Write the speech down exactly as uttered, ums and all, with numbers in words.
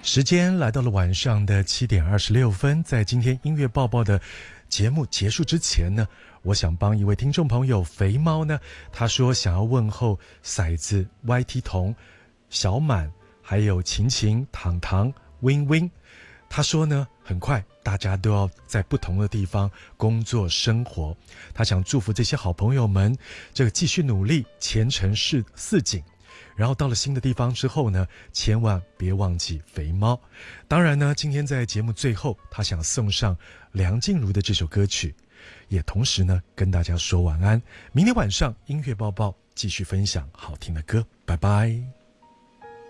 时间来到了晚上的七点二十六分，在今天音乐报报的节目结束之前呢，我想帮一位听众朋友肥猫呢，他说想要问候骰子 Y T 童、小满，还有晴晴、糖糖、Win Win。他说呢，很快大家都要在不同的地方工作生活，他想祝福这些好朋友们这个继续努力，前程是似锦。然后到了新的地方之后呢，千万别忘记肥猫。当然呢，今天在节目最后，他想送上梁静茹的这首歌曲，也同时呢跟大家说晚安。明天晚上音乐报报继续分享好听的歌，拜拜。